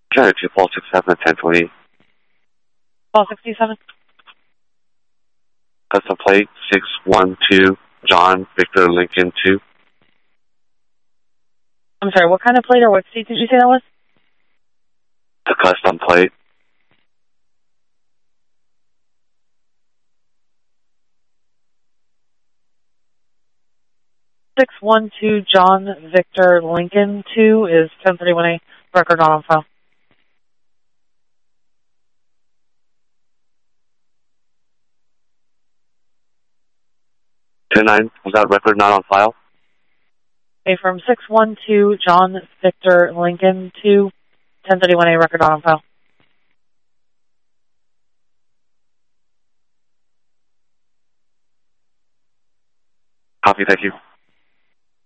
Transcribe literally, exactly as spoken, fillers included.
Try to Paul six seven ten twenty. Paul sixty-seven. Custom plate six one two John Victor Lincoln two. I'm sorry, what kind of plate or what seat did you say that was? The custom plate. six one two John Victor Lincoln two is ten thirty-one A record not on file. ten nine, was that record not on file? A from six one two John Victor Lincoln two, ten thirty-one A record not on file. Copy, thank you.